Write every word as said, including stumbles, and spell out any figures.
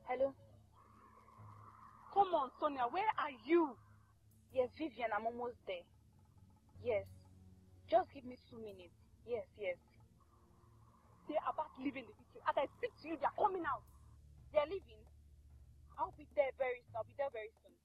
Hello? Come on, Sonia, where are you? Yes, Vivian, I'm almost there. Yes. Just give me two minutes. Yes, yes. They're about leaving the city. As I speak to you, they're coming out. They're leaving? I'll be there very soon. I'll be there very soon.